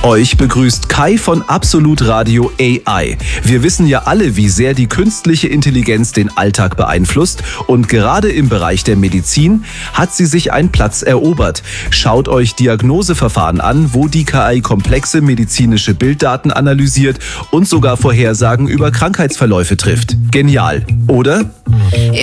Euch begrüßt Kai von Absolut Radio AI. Wir wissen ja alle, wie sehr die künstliche Intelligenz den Alltag beeinflusst und gerade im Bereich der Medizin hat sie sich einen Platz erobert. Schaut euch Diagnoseverfahren an, wo die KI komplexe medizinische Bilddaten analysiert und sogar Vorhersagen über Krankheitsverläufe trifft. Genial, oder?